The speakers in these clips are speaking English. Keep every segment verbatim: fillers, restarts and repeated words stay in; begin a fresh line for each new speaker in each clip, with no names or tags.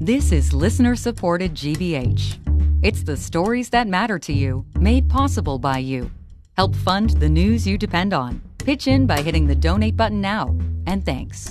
This is listener-supported G B H. It's the stories that matter to you, made possible by you. Help fund the news you depend on. Pitch in by hitting the donate button now. And thanks.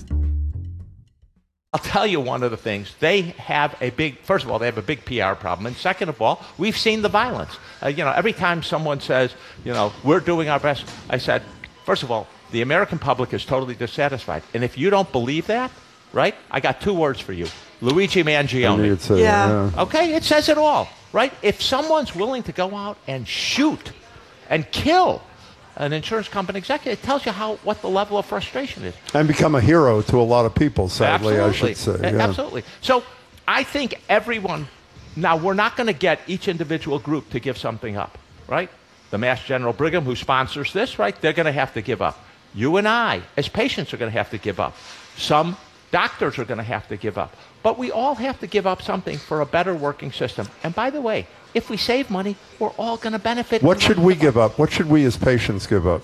I'll tell you one of the things. They have a big, first of all, they have a big P R problem. And second of all, we've seen the violence. Uh, you know, every time someone says, you know, we're doing our best, I said, first of all, the American public is totally dissatisfied. And if you don't believe that, right, I got two words for you. Luigi Mangione.
Say,
yeah.
yeah.
Okay, it says it all, right? If someone's willing to go out and shoot and kill an insurance company executive, it tells you how what the level of frustration is.
And become a hero to a lot of people, sadly,
Absolutely.
I should say.
A-
Yeah.
Absolutely. So I think everyone, now we're not going to get each individual group to give something up, right? The Mass General Brigham, who sponsors this, right, they're going to have to give up. You and I, as patients, are going to have to give up. Some doctors are going to have to give up. But we all have to give up something for a better working system. And by the way, if we save money, we're all going to benefit.
What should we give up? What should we as patients give up?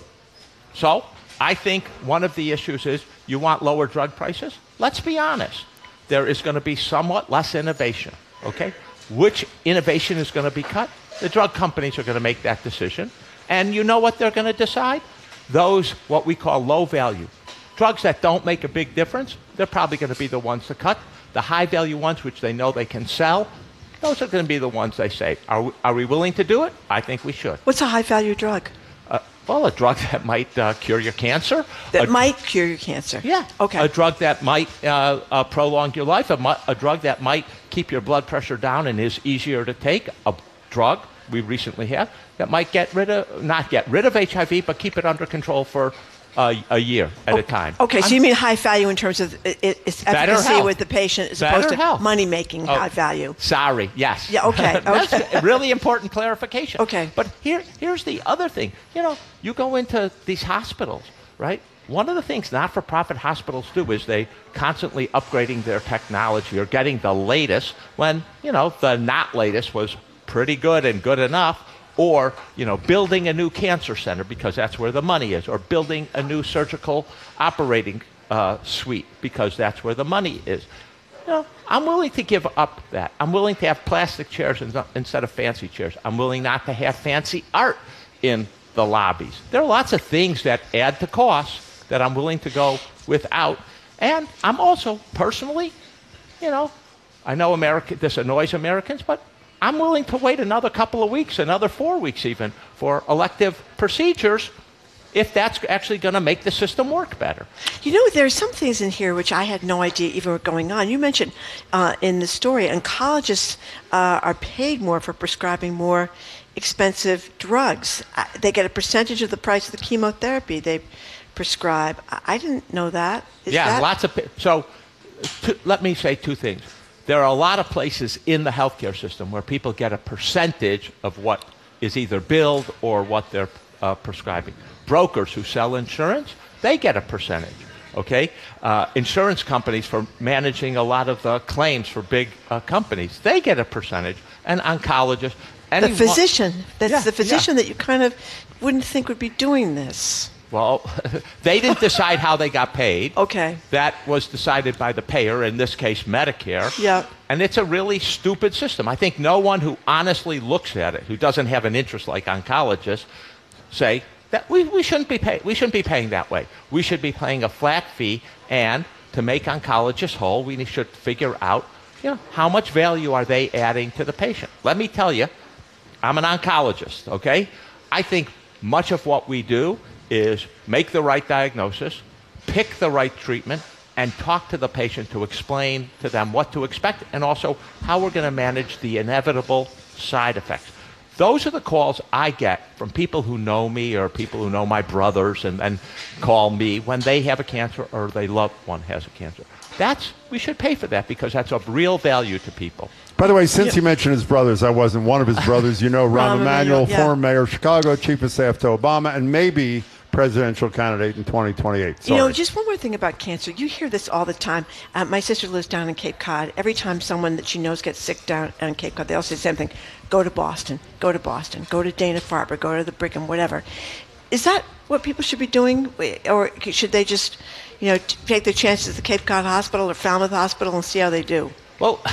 So I think one of the issues is you want lower drug prices? Let's be honest. There is going to be somewhat less innovation, okay? Which innovation is going to be cut? The drug companies are going to make that decision. And you know what they're going to decide? Those, what we call low value. Drugs that don't make a big difference, they're probably going to be the ones to cut. The high value ones, which they know they can sell, those are going to be the ones they say. Are we, are we willing to do it? I think we should.
What's a high-value drug?
Uh, well, a drug that might uh, cure your cancer.
That
a,
might cure your cancer.
Yeah.
Okay.
A drug that might uh, uh, prolong your life. A, mu- a drug that might keep your blood pressure down and is easier to take. A drug we recently have that might get rid of, not get rid of H I V, but keep it under control for uh, a year at
oh,
a time.
Okay, so
I'm,
you mean high value in terms of it, its efficacy with the patient as
Better
opposed to
health.
money-making
Oh,
high value?
Sorry, yes.
Yeah, okay.
That's
okay.
a really important clarification.
Okay.
But here, here's the other thing. You know, you go into these hospitals, right? One of the things not-for-profit hospitals do is they constantly upgrading their technology or getting the latest when, you know, the not latest was pretty good and good enough. Or, you know, building a new cancer center because that's where the money is, or building a new surgical operating uh, suite because that's where the money is. You know, I'm willing to give up that. I'm willing to have plastic chairs instead of fancy chairs. I'm willing not to have fancy art in the lobbies. There are lots of things that add to costs that I'm willing to go without. And I'm also, personally, you know, I know America, this annoys Americans, but I'm willing to wait another couple of weeks, another four weeks even, for elective procedures if that's actually going to make the system work better.
You know, there are some things in here which I had no idea even were going on. You mentioned uh, in the story, oncologists uh, are paid more for prescribing more expensive drugs. Uh, they get a percentage of the price of the chemotherapy they prescribe. I, I didn't know that. Is
yeah,
that-
lots of... So t- let me say two things. There are a lot of places in the healthcare system where people get a percentage of what is either billed or what they're uh, prescribing. Brokers who sell insurance, they get a percentage, okay? Uh, insurance companies for managing a lot of uh, claims for big uh, companies, they get a percentage. And oncologists...
The
anyone-
physician, that's
Yeah,
the physician
yeah.
that you kind of wouldn't think would be doing this.
Well, they didn't decide how they got paid.
Okay.
That was decided by the payer, in this case, Medicare.
Yeah.
And it's a really stupid system. I think no one who honestly looks at it, who doesn't have an interest like oncologists, say that we, we shouldn't be pay, we shouldn't be paying that way. We should be paying a flat fee, and to make oncologists whole, we should figure out, you know, how much value are they adding to the patient. Let me tell you, I'm an oncologist, okay? I think much of what we do is make the right diagnosis, pick the right treatment, and talk to the patient to explain to them what to expect and also how we're going to manage the inevitable side effects. Those are the calls I get from people who know me or people who know my brothers and, and call me when they have a cancer or their loved one has a cancer. That's, we should pay for that because that's of real value to people.
By the way, since yeah. you mentioned his brothers, I wasn't one of his brothers. You know, Rahm Emanuel,
yeah.
former mayor of Chicago, chief of staff to Obama, and maybe presidential candidate in twenty twenty-eight. Sorry.
You know, just one more thing about cancer. You hear this all the time. Uh, my sister lives down in Cape Cod. Every time someone that she knows gets sick down on Cape Cod, they all say the same thing. Go to Boston. Go to Boston. Go to Dana-Farber. Go to the Brigham, whatever. Is that what people should be doing? Or should they just, you know, take their chances at the Cape Cod Hospital or Falmouth Hospital and see how they do?
Well,